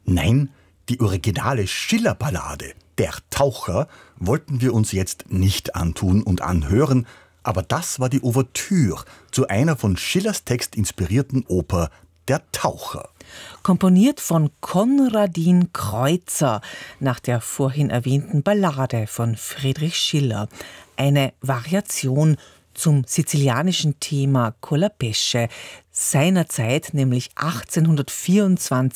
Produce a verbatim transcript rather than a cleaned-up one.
Nein, die originale Schiller-Ballade, Der Taucher, wollten wir uns jetzt nicht antun und anhören, aber das war die Ouvertüre zu einer von Schillers Text inspirierten Oper Der Taucher. Komponiert von Konradin Kreutzer nach der vorhin erwähnten Ballade von Friedrich Schiller. Eine Variation zum sizilianischen Thema Colapesce, seinerzeit nämlich achtzehnhundertvierundzwanzig